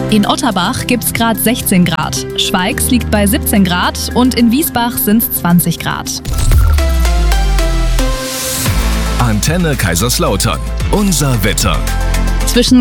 In Otterbach gibt es gerade 16 Grad. Schweigs liegt bei 17 Grad und in Wiesbach sind es 20 Grad. Antenne Kaiserslautern. Unser Wetter. Zwischen